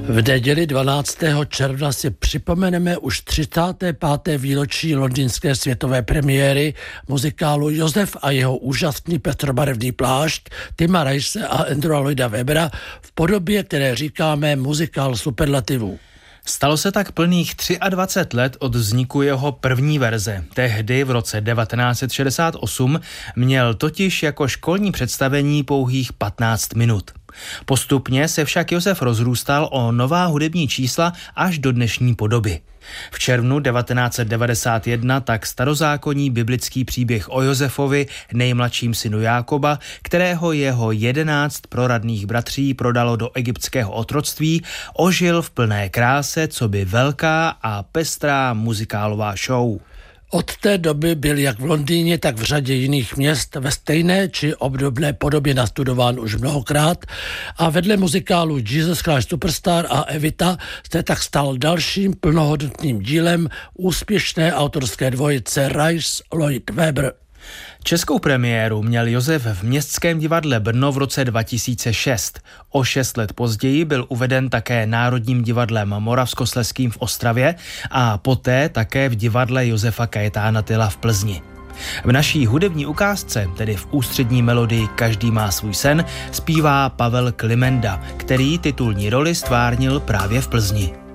V neděli 12. června si připomeneme už 35. výročí londýnské světové premiéry muzikálu Josef a jeho úžasný pestrobarevný plášť Tima Rice a Andrewa Lloyda Webbera v podobě, které říkáme muzikál superlativů. Stalo se tak plných 23 let od vzniku jeho první verze. Tehdy v roce 1968 měl totiž jako školní představení pouhých 15 minut. Postupně se však Josef rozrůstal o nová hudební čísla až do dnešní podoby. V červnu 1991 tak starozákonní biblický příběh o Josefovi, nejmladším synu Jákoba, kterého jeho 11 proradných bratří prodalo do egyptského otroctví, ožil v plné kráse coby velká a pestrá muzikálová show. Od té doby byl jak v Londýně, tak v řadě jiných měst ve stejné či obdobné podobě nastudován už mnohokrát a vedle muzikálu Jesus Christ Superstar a Evita se tak stal dalším plnohodnotným dílem úspěšné autorské dvojice Rice Lloyd Webber. Českou premiéru měl Josef v Městském divadle Brno v roce 2006. O 6 let později byl uveden také Národním divadlem Moravskoslezským v Ostravě a poté také v divadle Josefa Kajetána Tyla v Plzni. V naší hudební ukázce, tedy v ústřední melodii Každý má svůj sen, zpívá Pavel Klimenda, který titulní roli stvárnil právě v Plzni.